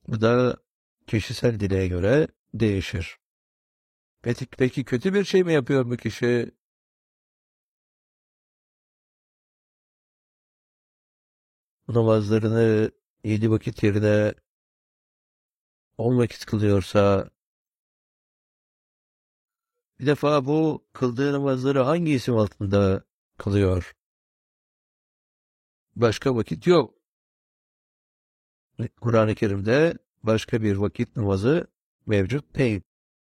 Bu da kişisel dileğe göre değişir. Peki kötü bir şey mi yapıyor bu kişi? Namazlarını 7 vakit yerine 10 vakit kılıyorsa, bir defa bu kıldığı namazları hangi isim altında kılıyor? Başka vakit yok. Kur'an-ı Kerim'de başka bir vakit namazı mevcut değil.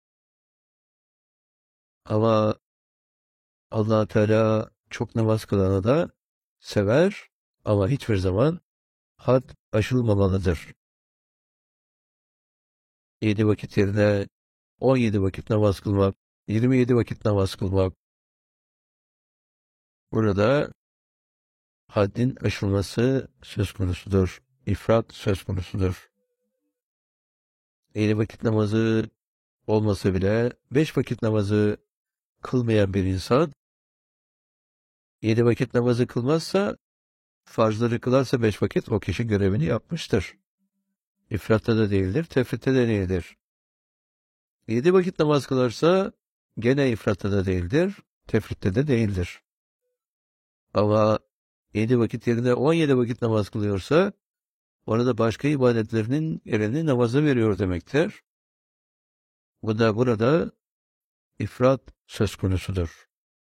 Ama Allah Teala çok namaz kılanı da sever ama hiçbir zaman had aşılmamalıdır. 7 vakit yerine 17 vakit namaz kılmak, 27 vakit namaz kılmak, burada haddin aşılması söz konusudur. İfrat söz konusudur. 7 vakit namazı olmasa bile 5 vakit namazı kılmayan bir insan 7 vakit namazı kılmazsa, farzları kılarsa 5 vakit o kişi görevini yapmıştır. İfratta da değildir, tefritte de değildir. 7 vakit namaz kılarsa gene ifratta da değildir, tefritte de değildir. Ama 7 vakit yerine 17 vakit namaz kılıyorsa orada başka ibadetlerinin yerini namaza veriyor demektir. Bu da burada ifrat söz konusudur.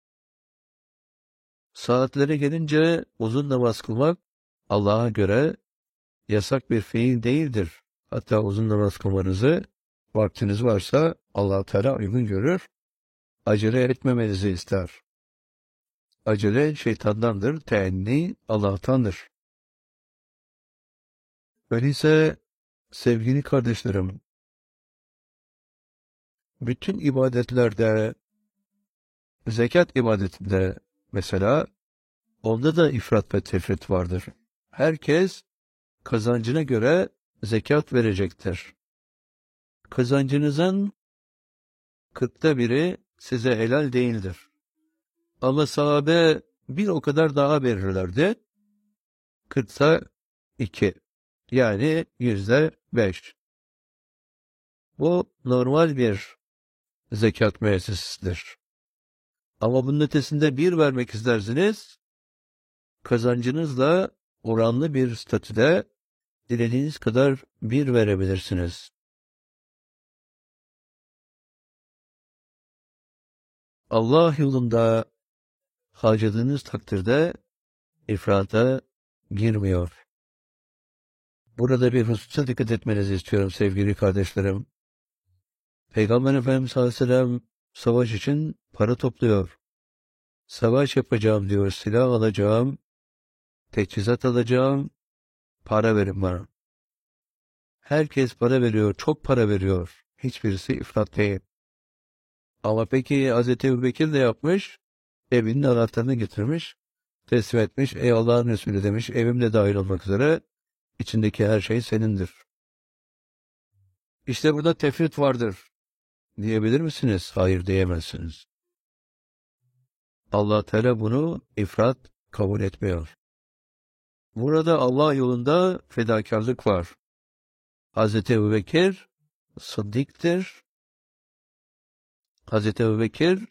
Saatlere gelince uzun namaz kılmak Allah'a göre yasak bir fiil değildir. Hatta uzun namaz kılmanızı vaktiniz varsa Allah Teala uygun görür. Acele etmemenizi ister. Acele şeytandandır, teenni Allah'tandır. Öyleyse sevgili kardeşlerim, bütün ibadetlerde, zekat ibadetinde mesela, onda da ifrat ve tefrit vardır. Herkes kazancına göre zekat verecektir. Kazancınızın 1/40 size helal değildir. Ama sahabe bir o kadar daha verirlerdi. 2, yani %5. Bu normal bir zekat müessesesidir. Ama bunun ötesinde bir vermek isterseniz, kazancınızla oranlı bir statüde dilediğiniz kadar bir verebilirsiniz. Allah yolunda harcadığınız takdirde ifrata girmiyor. Burada bir hususa dikkat etmenizi istiyorum sevgili kardeşlerim. Peygamber Efendimiz sallallahu aleyhi ve sellem savaş için para topluyor. Savaş yapacağım diyor, silah alacağım, teçhizat alacağım, para verin bana. Herkes para veriyor, çok para veriyor. Hiçbirisi ifrat değil. Ama peki Hz. Ebubekir de yapmış, evinin anahtarını getirmiş, teslim etmiş, ey Allah'ın Resulü demiş, evim de dahil olmak üzere, içindeki her şey senindir. İşte burada tefrit vardır. Diyebilir misiniz? Hayır diyemezsiniz. Allah Teala bunu ifrat kabul etmiyor. Burada Allah yolunda fedakarlık var. Hazreti Ebubekir sıddıktır. Hazreti Ebubekir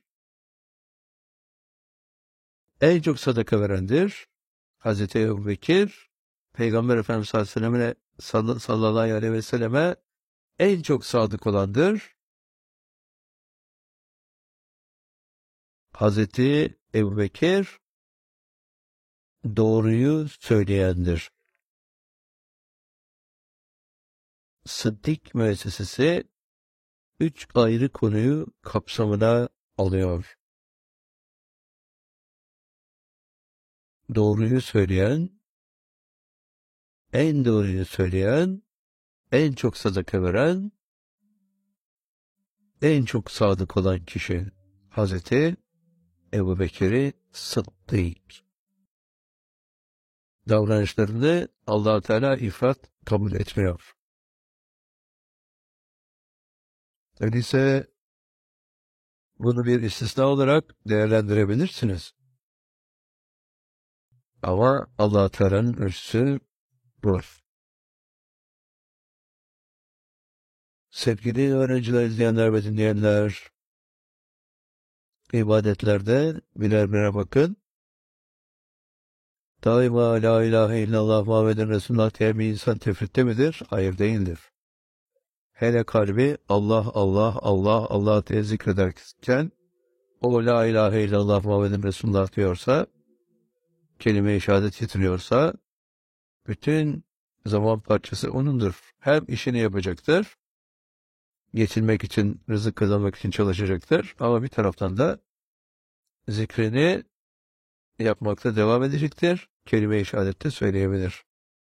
en çok sadaka verendir. Hazreti Ebubekir Peygamber Efendimiz sallallahu aleyhi ve selleme en çok sadık olandır. Hazreti Ebubekir doğruyu söyleyendir. Sıddık müessesesi 3 ayrı konuyu kapsamına alıyor. Doğruyu söyleyen, en doğruyu söyleyen, en çok sadaka veren, en çok sadık olan kişi Hazreti Ebubekir Sıddık. Davranışlarını Allah Teala ifrat kabul etmiyor. Öyleyse bunu bir istisna olarak değerlendirebilirsiniz. Ama Allah Teala'nın ölçüsü bu. Sevgili öğrenciler, izleyenler ve dinleyenler, ibadetlerde birer birer bakın. Daima la ilahe illallah Muhammeden Resulullah diye bir insan tefritte midir? Hayır, değildir. Hele kalbi Allah, Allah, Allah, Allah diye zikrederken o la ilahe illallah Muhammeden Resulullah diyorsa, kelime-i şehadet getiriyorsa, bütün zaman parçası onundur. Hem işini yapacaktır, geçinmek için, rızık kazanmak için çalışacaktır. Ama bir taraftan da zikrini yapmakta devam edecektir. Kelime-i şehadette söyleyebilir.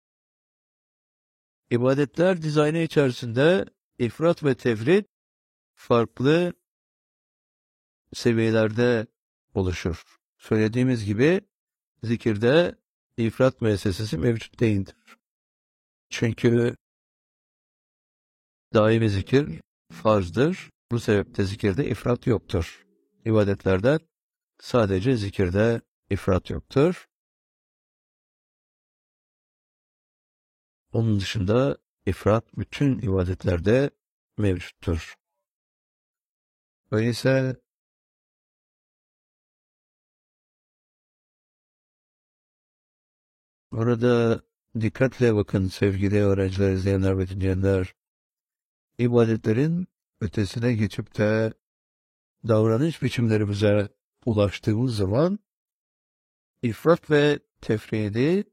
İbadetler dizaynı içerisinde ifrat ve tefrit farklı seviyelerde oluşur. Söylediğimiz gibi zikirde ifrat müessesesi mevcut değildir. Çünkü daimi zikir farzdır. Bu sebeple zikirde ifrat yoktur. İbadetlerden sadece zikirde ifrat yoktur. Onun dışında ifrat bütün ibadetlerde mevcuttur. Öyleyse burada dikkatle bakın sevgili öğrenciler, izleyenler ve dinleyenler. İbadetlerin ötesine geçip de davranış biçimlerimize ulaştığımız zaman ifrat ve tefridi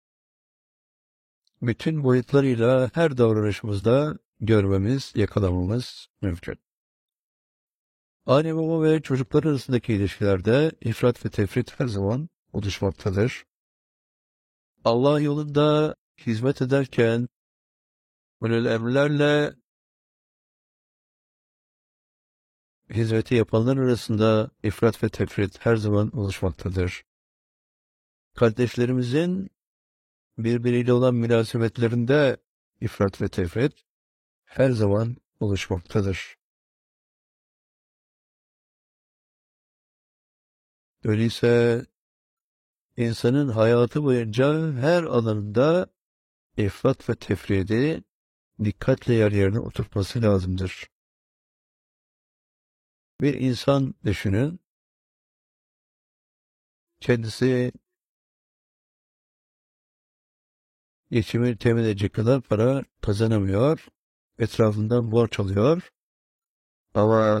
bütün boyutlarıyla her davranışımızda görmemiz, yakalamamız mümkün. Anne baba ve çocuklar arasındaki ilişkilerde ifrat ve tefrit her zaman oluşmaktadır. Allah yolunda hizmet ederken böyle emrlerle hizmeti yapanlar arasında ifrat ve tefrit her zaman oluşmaktadır. Kardeşlerimizin birbiriyle olan münasebetlerinde ifrat ve tefrit her zaman oluşmaktadır. Öyleyse insanın hayatı boyunca her alanında ifrat ve tefridi dikkatle yerine oturtması lazımdır. Bir insan düşünün, kendisi geçimini temin edecek kadar para kazanamıyor, etrafından borç alıyor ama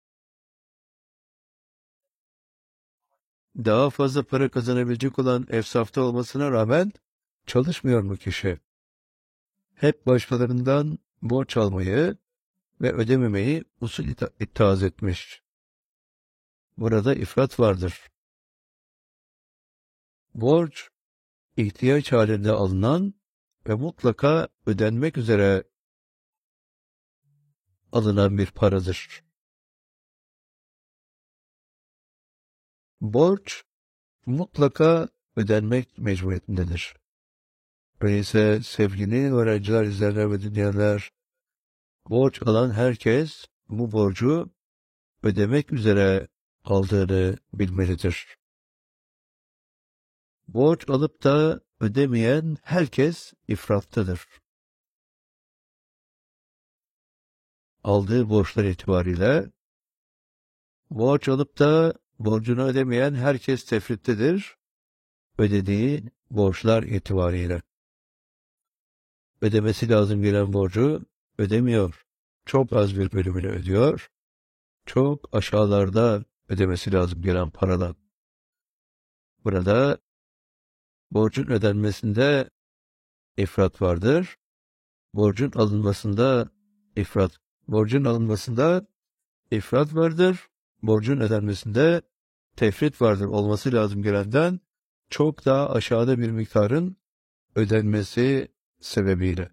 daha fazla para kazanabilecek olan efsafta olmasına rağmen çalışmıyor mu kişi? Hep başkalarından borç almayı ve ödememeyi usul itaaz etmiş. Burada ifrat vardır. Borç, ihtiyaç halinde alınan ve mutlaka ödenmek üzere alınan bir paradır. Borç, mutlaka ödenmek mecburiyetindedir. Öyleyse sevgili öğrenciler, izleyenler ve dinleyenler, borç alan herkes bu borcu ödemek üzere aldığını bilmelidir. Borç alıp da ödemeyen herkes ifrattadır. Aldığı borçlar itibariyle borç alıp da borcunu ödemeyen herkes tefrittedir. Ödediği borçlar itibariyle. Ödemesi lazım gelen borcu ödemiyor. Çok az bir bölümünü ödüyor. Çok aşağılarda ödemesi lazım gelen paradan. Burada borcun ödenmesinde ifrat vardır. Borcun alınmasında ifrat vardır. Borcun ödenmesinde tefrit vardır. Olması lazım gelenden çok daha aşağıda bir miktarın ödenmesi sebebiyle.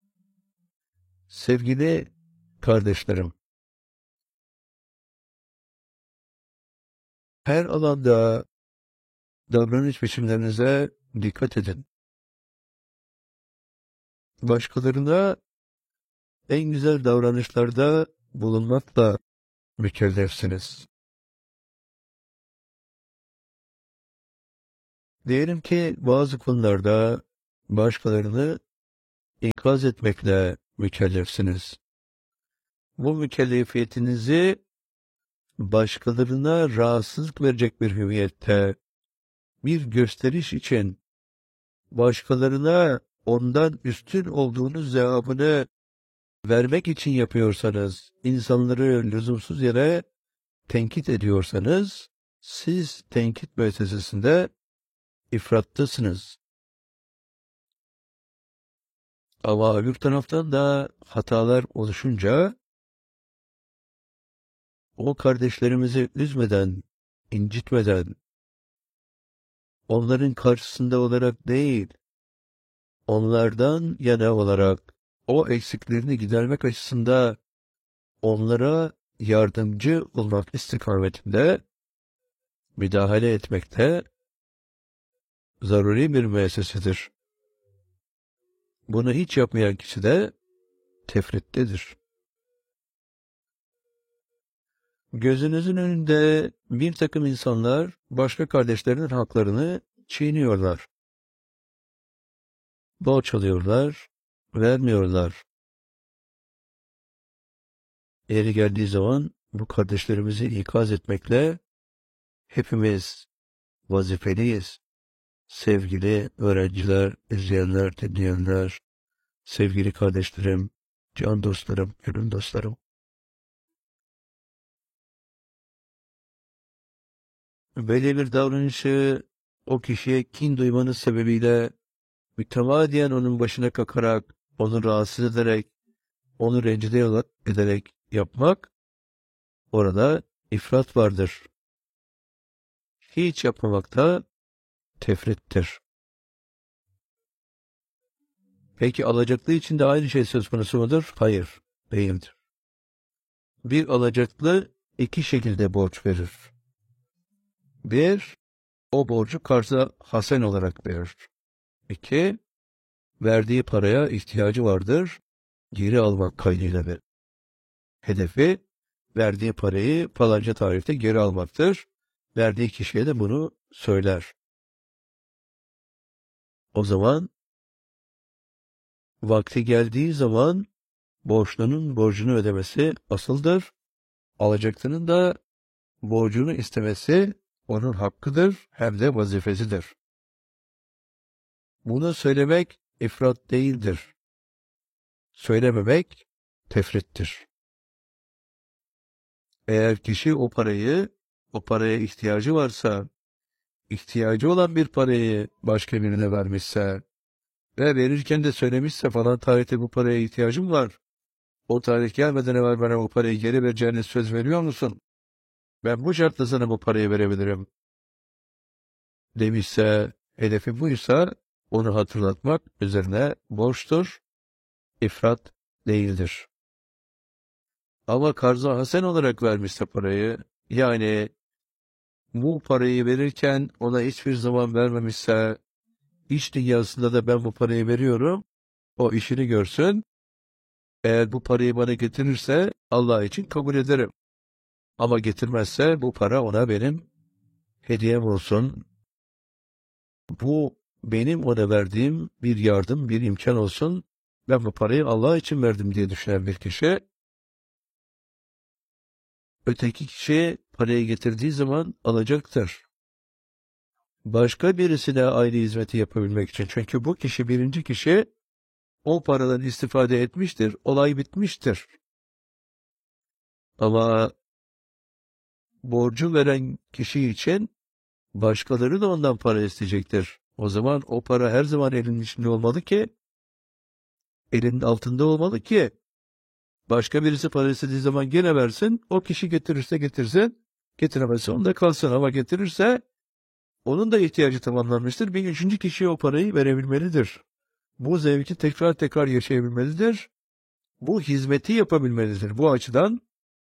Sevgili kardeşlerim, her alanda davranış biçimlerinize dikkat edin. Başkalarına en güzel davranışlarda bulunmakla mükellefsiniz. Diyelim ki bazı konularda başkalarını ikaz etmekle mükellefsiniz. bu mükellefiyetinizi başkalarına rahatsızlık verecek bir hüviyette, bir gösteriş için, başkalarına ondan üstün olduğunuz cevabını vermek için yapıyorsanız, insanları lüzumsuz yere tenkit ediyorsanız, siz tenkit müessesesinde ifrattasınız. Ama öbür taraftan da hatalar oluşunca, o kardeşlerimizi üzmeden, incitmeden, onların karşısında olarak değil, onlardan yana olarak, o eksiklerini gidermek açısından onlara yardımcı olmak istikametinde müdahale etmekte zaruri bir müessesedir. Bunu hiç yapmayan kişi de tefrittedir. Gözünüzün önünde bir takım insanlar başka kardeşlerinin haklarını çiğniyorlar. Borç alıyorlar, vermiyorlar. Yeri geldiği zaman bu kardeşlerimizi ikaz etmekle hepimiz vazifeliyiz. Sevgili öğrenciler, izleyenler, dinleyenler, sevgili kardeşlerim, can dostlarım, gönül dostlarım. Belli bir davranışı o kişiye kin duymanız sebebiyle mütemadiyen onun başına kakarak, onu rahatsız ederek, onu rencide ederek yapmak, orada ifrat vardır. Hiç yapmamakta tefrittir. Peki alacaklı için de aynı şey söz konusu mudur? Hayır, değildir. Bir alacaklı iki şekilde borç verir. Bir, o borcu karza hasen olarak verir. İki, verdiği paraya ihtiyacı vardır, geri almak kaydıyla verir. Hedefi, verdiği parayı falanca tarihte geri almaktır. Verdiği kişiye de bunu söyler. O zaman, vakti geldiği zaman, borçlunun borcunu ödemesi asıldır. Alacaklının da borcunu istemesi onun hakkıdır, hem de vazifesidir. Bunu söylemek ifrat değildir. Söylememek tefrittir. Eğer kişi o paraya ihtiyacı varsa, ihtiyacı olan bir parayı başka birine vermişse ve verirken de söylemişse falan tarihte bu paraya ihtiyacım var. O tarih gelmeden evvel bana o parayı geri vereceğine söz veriyor musun? Ben bu şartla sana bu parayı verebilirim demişse, hedefi buysa onu hatırlatmak üzerine borçtur, ifrat değildir. Ama karza hasen olarak vermişse parayı, yani bu parayı verirken ona hiçbir zaman vermemişse, iş dünyasında da ben bu parayı veriyorum, o işini görsün, eğer bu parayı bana getirirse Allah için kabul ederim. Ama getirmezse bu para ona benim hediyem olsun. Bu benim ona verdiğim bir yardım, bir imkan olsun. Ben bu parayı Allah için verdim diye düşünen bir kişi, öteki kişi parayı getirdiği zaman alacaktır. Başka birisine aynı hizmeti yapabilmek için. Çünkü bu kişi, birinci kişi, o paradan istifade etmiştir. Olay bitmiştir. Ama borcu veren kişi için başkaları da ondan para isteyecektir. O zaman o para her zaman elinin içinde olmalı ki, elinin altında olmalı ki, başka birisi para istediği zaman gene versin, o kişi getirirse getirsin, getiremezse onda kalsın, ama getirirse onun da ihtiyacı tamamlanmıştır. Bir üçüncü kişiye o parayı verebilmelidir. Bu zevki tekrar tekrar yaşayabilmelidir. Bu hizmeti yapabilmelidir. Bu açıdan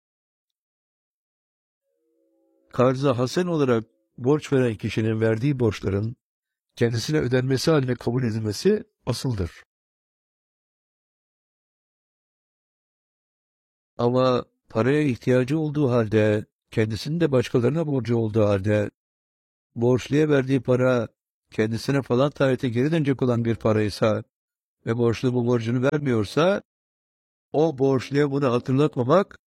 karza hasen olarak borç veren kişinin verdiği borçların kendisine ödenmesi haline kabul edilmesi asıldır. Ama paraya ihtiyacı olduğu halde, kendisinin de başkalarına borcu olduğu halde, borçluya verdiği para kendisine falan tarihte geri dönecek olan bir paraysa ve borçlu bu borcunu vermiyorsa, O borçluya bunu hatırlatmamak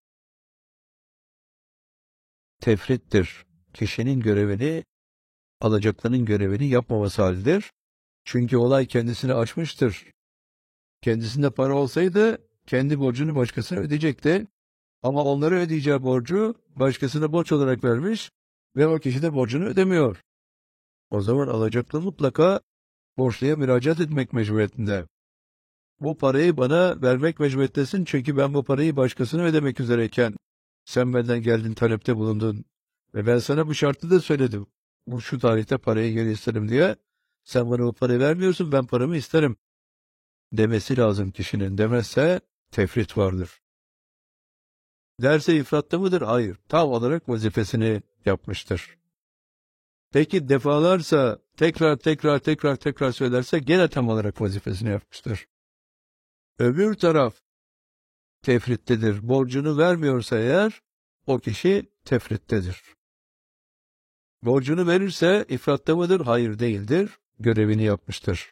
tefrittir. Kişinin görevini, alacaklarının görevini yapmaması halidir. Çünkü olay kendisini aşmıştır. Kendisinde para olsaydı kendi borcunu başkasına ödeyecekti. Ama onlara ödeyeceği borcu başkasına borç olarak vermiş ve o kişi de borcunu ödemiyor. O zaman alacaklı mutlaka borçluya müracaat etmek mecburiyetinde. Bu parayı bana vermek mecburiyettesin çünkü ben bu parayı başkasına ödemek üzereyken sen benden geldin, talepte bulundun ve ben sana bu şartı da söyledim. Bu şu tarihte parayı geri isterim diye. Sen bana bu parayı vermiyorsun, ben paramı isterim demesi lazım kişinin. Demezse tefrit vardır. Derse ifratta mıdır? Hayır. Tam olarak vazifesini yapmıştır. Peki defalarsa tekrar söylerse gene tam olarak vazifesini yapmıştır. Öbür taraf tefrittedir. Borcunu vermiyorsa eğer o kişi tefrittedir. Borcunu verirse ifratta mıdır? Hayır, değildir. Görevini yapmıştır.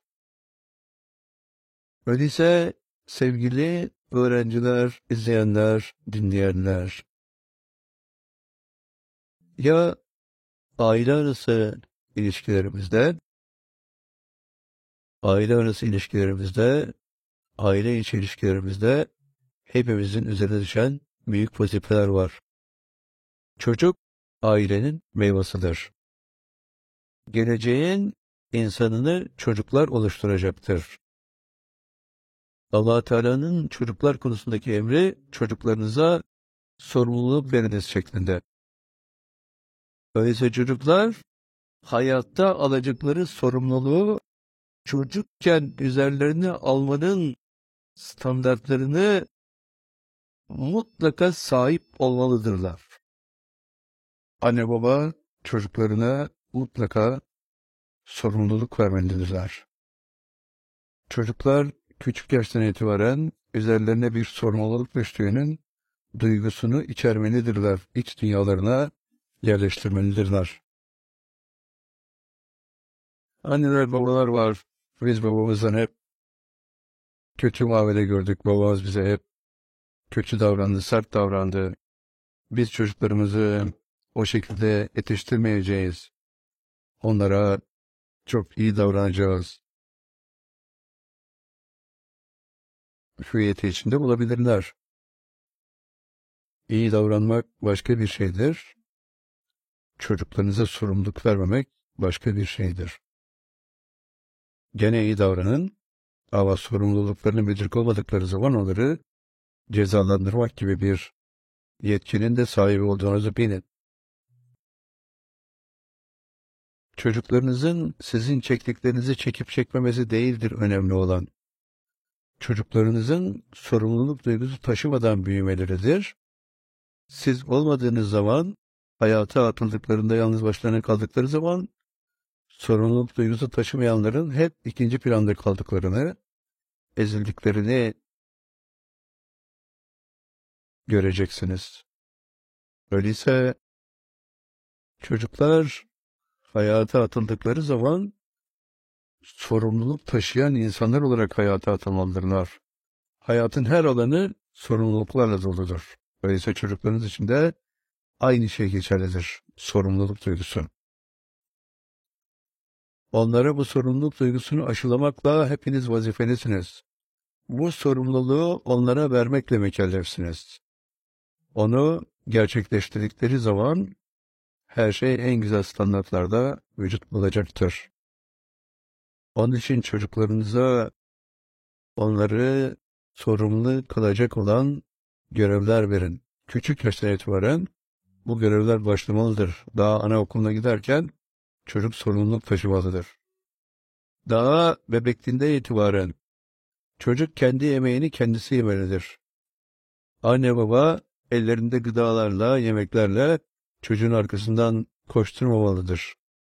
Öyleyse sevgili öğrenciler, izleyenler, dinleyenler, ya aile arası ilişkilerimizde, aile içi ilişkilerimizde hepimizin üzerine düşen büyük vazifeler var. Çocuk ailenin meyvasıdır. Geleceğin insanını çocuklar oluşturacaktır. Allah Teala'nın çocuklar konusundaki emri çocuklarınıza sorumluluk veriniz şeklinde. Öyleyse çocuklar hayatta alacakları sorumluluğu çocukken üzerlerine almanın standartlarını mutlaka sahip olmalıdırlar. Anne baba çocuklarına mutlaka sorumluluk vermelidirler. Çocuklar küçük yaştan itibaren üzerlerine bir sorumluluk düştüğünün duygusunu içermelidirler, iç dünyalarına yerleştirmelidirler. Anneler babalar var. Biz babamızdan hep kötü muamele gördük. Babamız bize hep kötü davrandı, sert davrandı. Biz çocuklarımızı o şekilde yetiştirmeyeceğiz. Onlara çok iyi davranacağız. Hüviyeti içinde bulabilirler. İyi davranmak başka bir şeydir. Çocuklarınıza sorumluluk vermemek başka bir şeydir. Gene iyi davranın ama sorumluluklarını müdrik olmadıkları zaman onları cezalandırmak gibi bir yetkinin de sahibi olduğunuzu bilin. Çocuklarınızın sizin çektiklerinizi çekip çekmemesi değildir önemli olan. Çocuklarınızın sorumluluk duygusu taşımadan büyümeleridir. Siz olmadığınız zaman, hayata atıldıklarında, yalnız başlarına kaldıkları zaman, sorumluluk duygusu taşımayanların hep ikinci planda kaldıklarını, ezildiklerini göreceksiniz. Öyleyse çocuklar hayata atıldıkları zaman sorumluluk taşıyan insanlar olarak hayata atılmalıdırlar. Hayatın her alanı sorumluluklarla doludur. Öyleyse çocuklarınız için de aynı şey geçerlidir. Sorumluluk duygusu. Onlara bu sorumluluk duygusunu aşılamakla hepiniz vazifelisiniz. Bu sorumluluğu onlara vermekle mükellefsiniz. Onu gerçekleştirdikleri zaman her şey en güzel standartlarda vücut bulacaktır. Onun için çocuklarınıza onları sorumlu kılacak olan görevler verin. Küçük yaştan itibaren bu görevler başlamalıdır. Daha anaokuluna giderken çocuk sorumluluk taşımalıdır. Daha bebekliğinden itibaren çocuk kendi yemeğini kendisi yemelidir. Anne baba ellerinde gıdalarla, yemeklerle çocuğun arkasından koşturmamalıdır.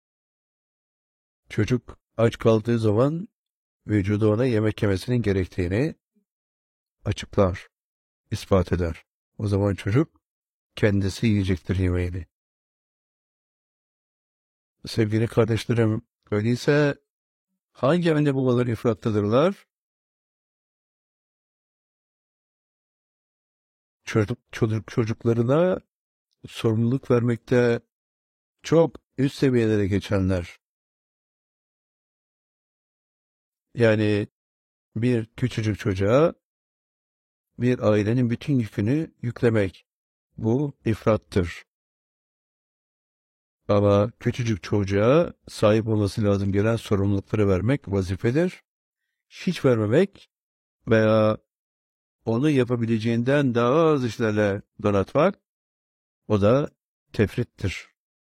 Çocuk aç kaldığı zaman vücudu ona yemek yemesinin gerektiğini açıklar, ispat eder. O zaman çocuk kendisi yiyecektir yemeğini. Sevgili kardeşlerim, öyleyse hangi anne babalar ifrattadırlar? çocuklarına sorumluluk vermekte çok üst seviyelere geçenler. Yani bir küçücük çocuğa bir ailenin bütün yükünü yüklemek. Bu ifrattır. Ama küçücük çocuğa sahip olması lazım gelen sorumlulukları vermek vazifedir. Hiç vermemek veya onu yapabileceğinden daha az işlerle donatmak, o da tefrittir.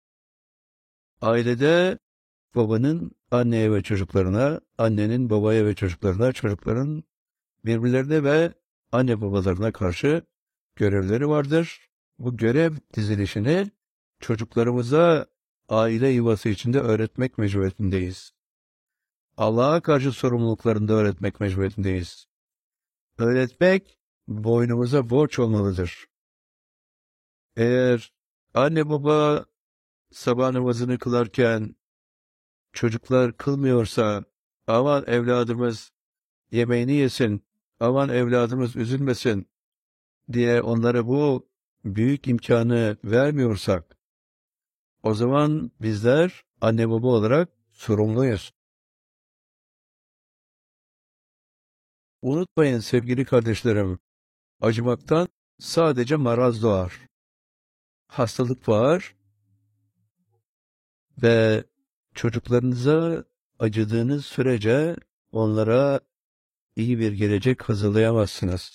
Ailede babanın anneye ve çocuklarına, annenin babaya ve çocuklarına, çocukların birbirlerine ve anne babalarına karşı görevleri vardır. Bu görev dizilişini çocuklarımıza aile yuvası içinde öğretmek mecburiyetindeyiz. Allah'a karşı sorumluluklarını da öğretmek mecburiyetindeyiz. Öğretmek boynumuza borç olmalıdır. Eğer anne baba sabah namazını kılarken çocuklar kılmıyorsa, aman evladımız yemeğini yesin, aman evladımız üzülmesin diye onlara bu büyük imkanı vermiyorsak, o zaman bizler anne baba olarak sorumluyuz. Unutmayın sevgili kardeşlerim, acımaktan sadece maraz doğar. Hastalık var ve çocuklarınıza acıdığınız sürece onlara iyi bir gelecek hazırlayamazsınız.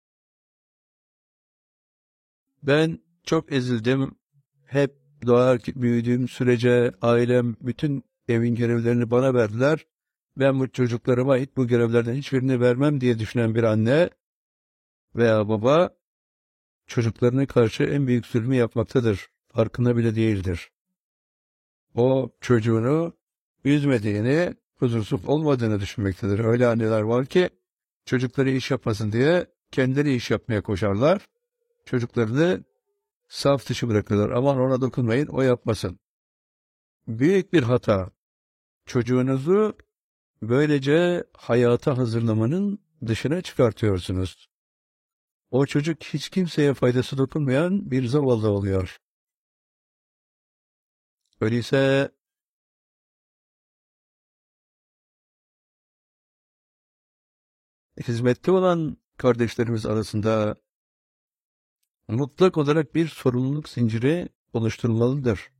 Ben çok ezildim. Hep büyüdüğüm sürece ailem bütün evin görevlerini bana verdiler. Ben bu çocuklarıma bu görevlerden hiçbirini vermem diye düşünen bir anne veya baba çocuklarına karşı en büyük zulmü yapmaktadır. Farkında bile değildir. O çocuğunu üzmediğini, huzursuz olmadığını düşünmektedir. Öyle anneler var ki çocukları iş yapmasın diye kendileri iş yapmaya koşarlar. Çocuklarını saf dışı bırakırlar. Aman ona dokunmayın, o yapmasın. Büyük bir hata. Çocuğunuzu böylece hayata hazırlamanın dışına çıkartıyorsunuz. O çocuk hiç kimseye faydası dokunmayan bir zavallı oluyor. Öyleyse hizmette olan kardeşlerimiz arasında mutlak olarak bir sorumluluk zinciri oluşturulmalıdır.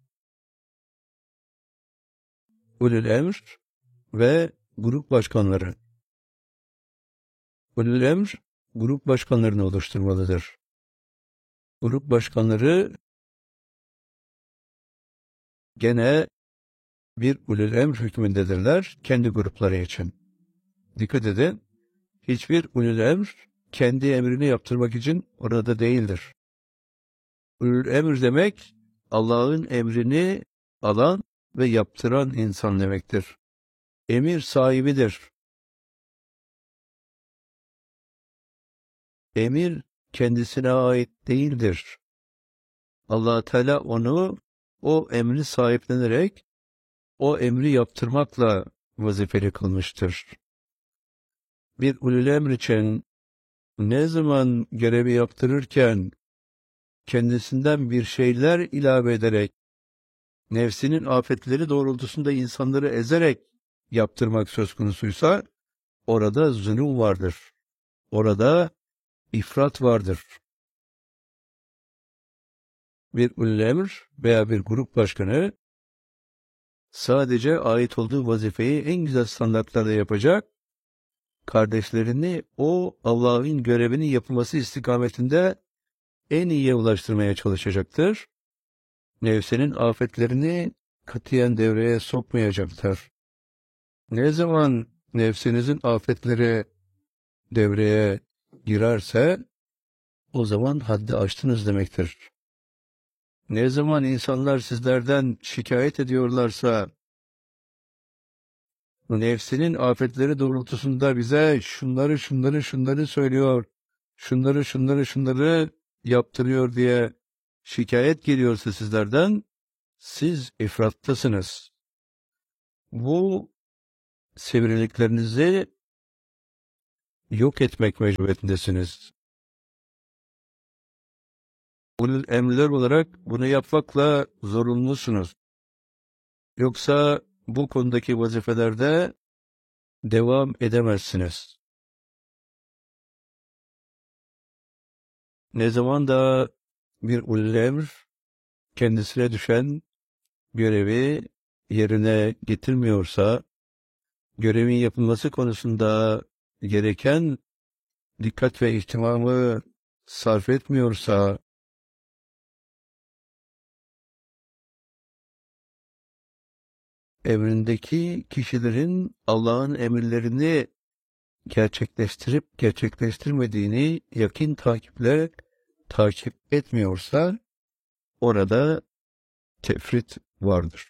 Ulul emr ve grup başkanları. Ulul emr grup başkanlarını oluşturmalıdır. Grup başkanları gene bir ulul emr hükmündedirler kendi grupları için. Dikkat edin, hiçbir ulul emr kendi emrini yaptırmak için orada değildir. Ulul emr demek Allah'ın emrini alan ve yaptıran insan demektir. Emir sahibidir. Emir kendisine ait değildir. Allah Teala onu o emri sahiplenerek o emri yaptırmakla vazifeli kılmıştır. Bir ulul emr için ne zaman görevi yaptırırken kendisinden bir şeyler ilave ederek, nefsinin afetleri doğrultusunda insanları ezerek yaptırmak söz konusuysa, orada zulüm vardır. Orada ifrat vardır. Bir ulul emr veya bir grup başkanı sadece ait olduğu vazifeyi en güzel standartlarda yapacak, kardeşlerini o Allah'ın görevini yapılması istikametinde en iyiye ulaştırmaya çalışacaktır. Nefsinin afetlerini katiyen devreye sokmayacaktır. Ne zaman nefsinizin afetleri devreye girerse, o zaman haddi aştınız demektir. Ne zaman insanlar sizlerden şikayet ediyorlarsa, nefsinin afetleri doğrultusunda bize şunları söylüyor, şunları yaptırıyor diye şikayet geliyorsa sizlerden, siz ifrattasınız. Bu sivriliklerinizi yok etmek mecburiyetindesiniz. ulul emirler olarak bunu yapmakla zorunlusunuz. Yoksa bu konudaki vazifelerde devam edemezsiniz. Ne zaman da bir ulul emr kendisine düşen görevi yerine getirmiyorsa, görevin yapılması konusunda gereken dikkat ve ihtimamı sarf etmiyorsa, emrindeki kişilerin Allah'ın emirlerini gerçekleştirip gerçekleştirmediğini yakin takiple takip etmiyorsa, orada tefrit vardır.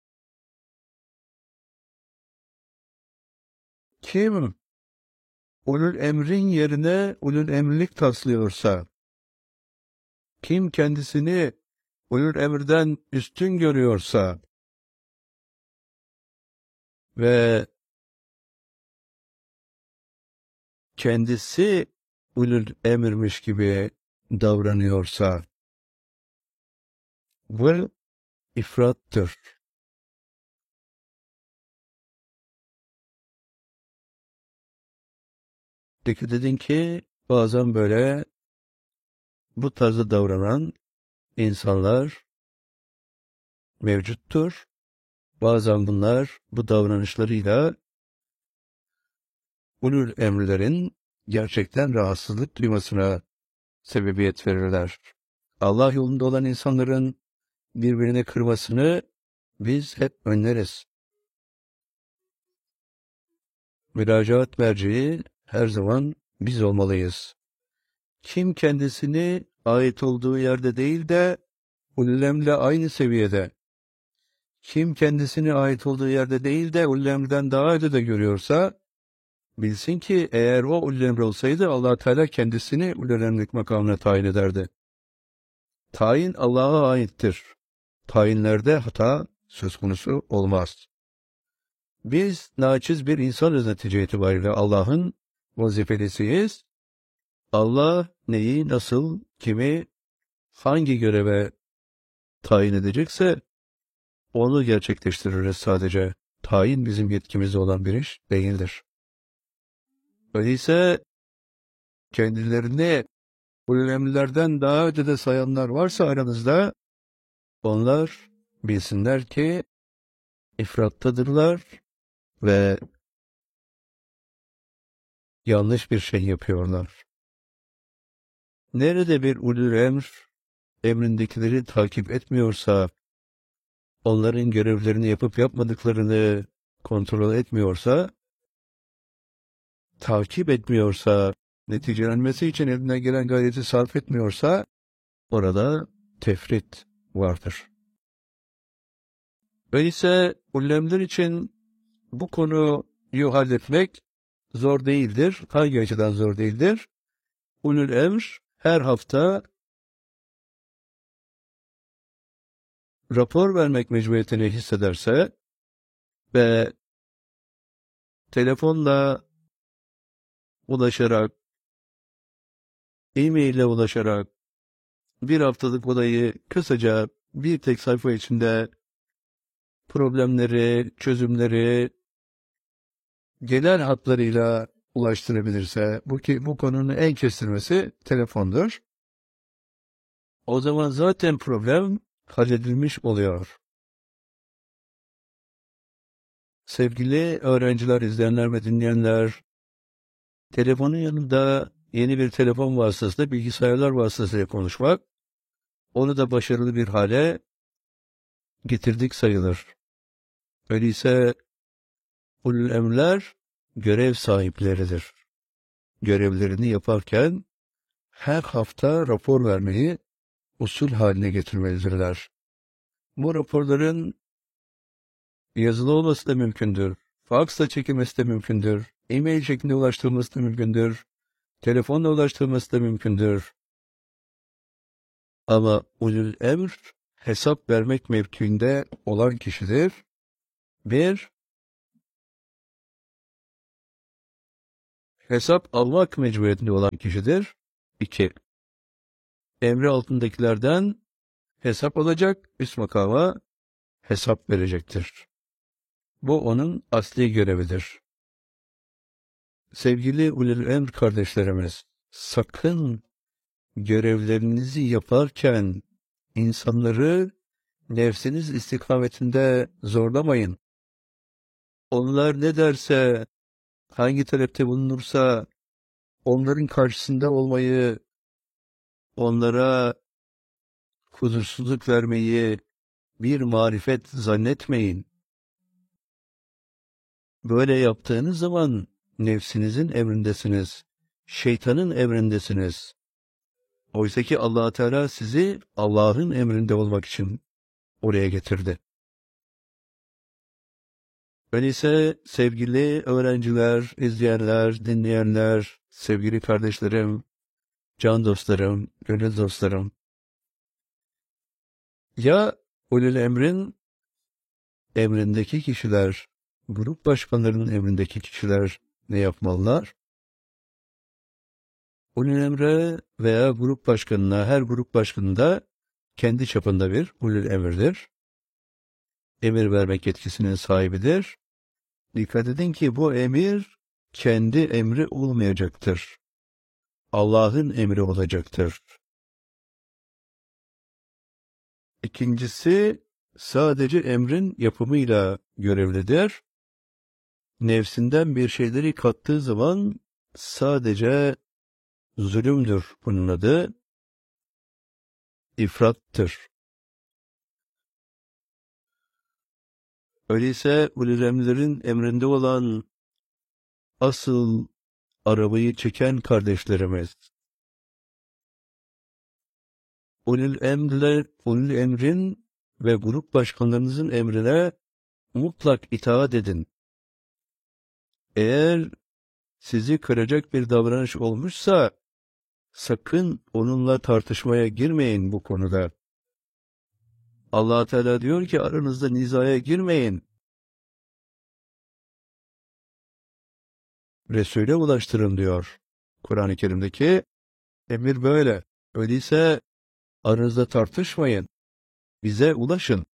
Kim ulul emrin yerine ulul emirlik taslıyorsa, kim kendisini ulul emirden üstün görüyorsa ve kendisi ulul emirmiş gibi davranıyorsa, bu ifrattır. Dikkat edin ki bazen böyle bu tarzda davranan insanlar mevcuttur. Bazen bunlar bu davranışlarıyla ulul emirlerin gerçekten rahatsızlık duymasına sebebiyet verirler. Allah yolunda olan insanların birbirini kırmasını biz hep önleriz. Müracaat merceği her zaman biz olmalıyız. Kim kendisini ait olduğu yerde değil de ullemle aynı seviyede, kim kendisini ait olduğu yerde değil de ullemden daha ötede görüyorsa, bilsin ki eğer o ullemre olsaydı Allah Teala kendisini ullemlik makamına tayin ederdi. Tayin Allah'a aittir. Tayinlerde hata söz konusu olmaz. Biz naçiz bir insanız netice itibariyle, Allah'ın vazifelisiyiz. Allah neyi, nasıl, kimi, hangi göreve tayin edecekse onu gerçekleştiririz sadece. Tayin bizim yetkimizde olan bir iş değildir. Öyleyse kendilerini ulemlerden daha ötede sayanlar varsa aranızda, onlar bilsinler ki ifrattadırlar ve yanlış bir şey yapıyorlar. Nerede bir ulul emr emrindekileri takip etmiyorsa, onların görevlerini yapıp yapmadıklarını kontrol etmiyorsa, takip etmiyorsa, neticelenmesi için elinden gelen gayreti sarf etmiyorsa, orada tefrit vardır. Öyleyse ulemler için bu konuyu halletmek zor değildir. Hangi açıdan zor değildir? Ulul emr her hafta rapor vermek mecburiyetini hissederse ve telefonla ulaşarak, e-mail ile ulaşarak bir haftalık olayı kısaca bir tek sayfa içinde problemleri, çözümleri genel hatlarıyla ulaştırabilirse, bu konunun en kestirmesi telefondur. O zaman zaten problem halledilmiş oluyor. Sevgili öğrenciler, izleyenler ve dinleyenler, telefonun yanında yeni bir telefon vasıtasıyla, bilgisayarlar vasıtasıyla konuşmak, onu da başarılı bir hale getirdik sayılır. Öyleyse ulul emrler görev sahipleridir. Görevlerini yaparken her hafta rapor vermeyi usul haline getirmelidirler. Bu raporların yazılı olması da mümkündür. Faksla çekilmesi de mümkündür. E-mail şeklinde ulaştırılması da mümkündür. Telefonla ulaştırılması da mümkündür. Ama ulul emr hesap vermek mevkiinde olan kişidir. Bir, hesap almak mecburiyetinde olan kişidir. İki, emri altındakilerden hesap alacak, üst makama hesap verecektir. Bu onun asli görevidir. Sevgili ulul emr kardeşlerimiz, sakın görevlerinizi yaparken insanları nefsiniz istikametinde zorlamayın. Onlar ne derse, hangi talepte bulunursa onların karşısında olmayı, onlara huzursuzluk vermeyi bir marifet zannetmeyin. Böyle yaptığınız zaman nefsinizin emrindesiniz, şeytanın emrindesiniz. Oysa ki Allah Teala sizi Allah'ın emrinde olmak için oraya getirdi. Öyleyse sevgili öğrenciler, izleyenler, dinleyenler, sevgili kardeşlerim, can dostlarım, gönül dostlarım, ya ulul emrin emrindeki kişiler, grup başkanlarının emrindeki kişiler ne yapmalılar? Ulul emre veya grup başkanına, her grup başkanında kendi çapında bir ulul emirdir. Emir vermek yetkisinin sahibidir. Dikkat edin ki bu emir kendi emri olmayacaktır. Allah'ın emri olacaktır. İkincisi, sadece emrin yapımıyla görevlidir. Nefsinden bir şeyleri kattığı zaman sadece zulümdür bunun adı. İfrattır. Öyleyse ulul emrlerin emrinde olan asıl arabayı çeken kardeşlerimiz, ulul emrin ve grup başkanlarınızın emrine mutlak itaat edin. Eğer sizi kıracak bir davranış olmuşsa, sakın onunla tartışmaya girmeyin bu konuda. Allah Teala diyor ki aranızda nizaya girmeyin. Resul'e ulaştırın diyor. Kur'an-ı Kerim'deki emir böyle. Öyleyse aranızda tartışmayın. Bize ulaşın.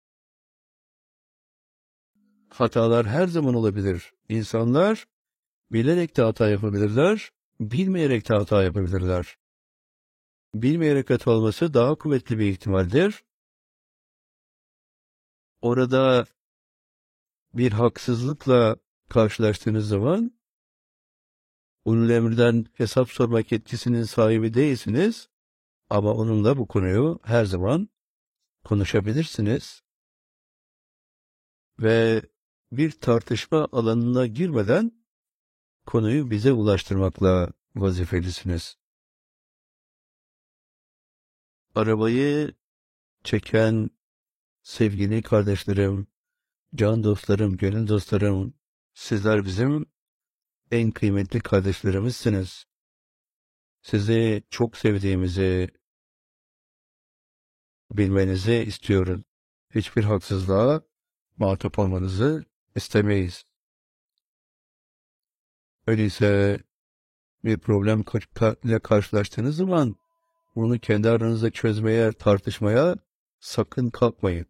Hatalar her zaman olabilir. İnsanlar bilerek de hata yapabilirler, bilmeyerek de hata yapabilirler. Bilmeyerek hata olması daha kuvvetli bir ihtimaldir. Orada bir haksızlıkla karşılaştığınız zaman ulul emirden hesap sormak yetkisinin sahibi değilsiniz ama onunla bu konuyu her zaman konuşabilirsiniz ve bir tartışma alanına girmeden konuyu bize ulaştırmakla vazifelisiniz. Arabayı çeken sevgili kardeşlerim, can dostlarım, gönül dostlarım, sizler bizim en kıymetli kardeşlerimizsiniz. Sizi çok sevdiğimizi bilmenizi istiyorum. Hiçbir haksızlığa muhatap olmanızı istemeyiz. Öyleyse bir problem ile karşılaştığınız zaman bunu kendi aranızda çözmeye, tartışmaya sakın kalkmayın.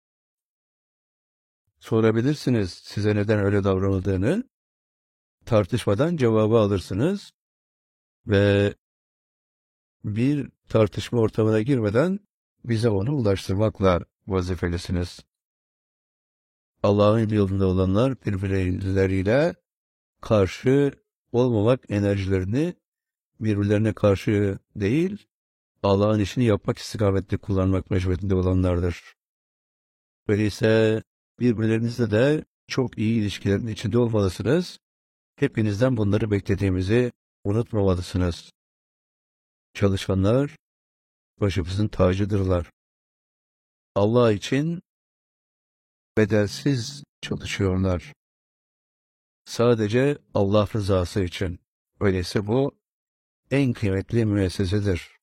Sorabilirsiniz size neden öyle davranıldığını, tartışmadan cevabı alırsınız ve bir tartışma ortamına girmeden bize onu ulaştırmakla vazifelisiniz. Allah'ın yolunda olanlar birbirleriyle karşı olmamak enerjilerini birbirlerine karşı değil, Allah'ın işini yapmak istikametli kullanmak mecburiyetinde olanlardır. Öyleyse birbirlerinizle de çok iyi ilişkilerin içinde olmalısınız. Hepinizden bunları beklediğimizi unutmamalısınız. Çalışanlar başımızın tacıdırlar. Allah için bedelsiz çalışıyorlar. Sadece Allah rızası için. Öyleyse bu en kıymetli müessesedir.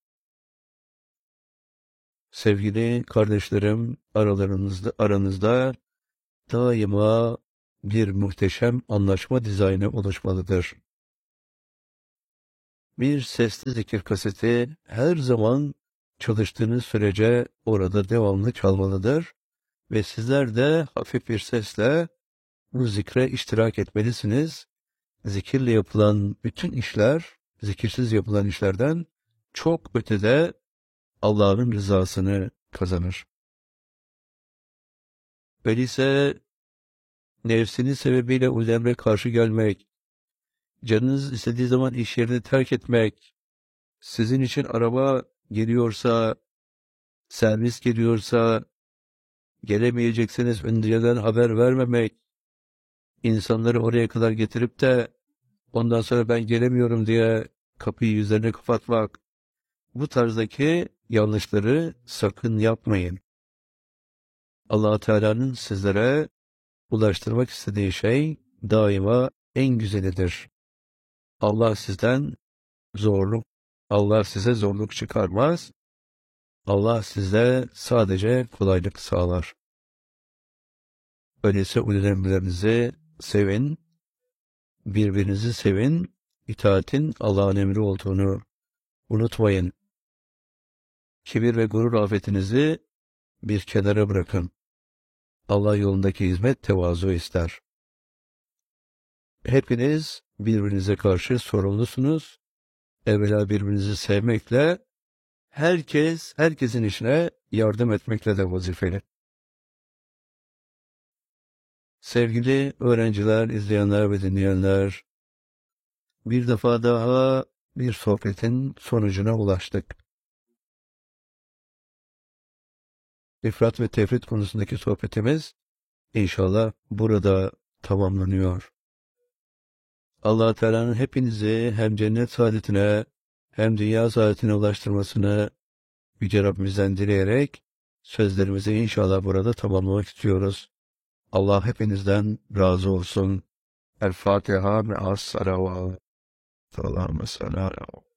Sevgili kardeşlerim, aranızda daima bir muhteşem anlaşma dizaynı oluşmalıdır. Bir sesli zikir kaseti her zaman çalıştığınız sürece orada devamlı çalmalıdır ve sizler de hafif bir sesle bu zikre iştirak etmelisiniz. Zikirle yapılan bütün işler, zikirsiz yapılan işlerden çok ötede Allah'ın rızasını kazanır. Öyleyse nefsiniz sebebiyle o emre karşı gelmek, canınız istediği zaman iş yerini terk etmek, sizin için araba geliyorsa, servis geliyorsa, gelemeyecekseniz önceden haber vermemek, insanları oraya kadar getirip de ondan sonra ben gelemiyorum diye kapıyı yüzlerine kapatmak, bu tarzdaki yanlışları sakın yapmayın. Allah Teala'nın sizlere ulaştırmak istediği şey daima en güzelidir. Allah sizden Allah size zorluk çıkarmaz. Allah size sadece kolaylık sağlar. Öyleyse ulul emirlerinizi sevin, birbirinizi sevin, itaatin Allah'ın emri olduğunu unutmayın. Kibir ve gurur afetinizi bir kenara bırakın. Allah yolundaki hizmet tevazu ister. Hepiniz birbirinize karşı sorumlusunuz. Evvela birbirinizi sevmekle, herkesin işine yardım etmekle de vazifeli. Sevgili öğrenciler, izleyenler ve dinleyenler, bir defa daha bir sohbetin sonucuna ulaştık. İfrat ve tefrit konusundaki sohbetimiz inşallah burada tamamlanıyor. Allah Teala'nın hepinizi hem cennet saadetine hem dünya saadetine ulaştırmasını Yüce Rabbimizden dileyerek sözlerimizi inşallah burada tamamlamak istiyoruz. Allah hepinizden razı olsun. El Fatiha ve as-salavat. Allahümme sallallahu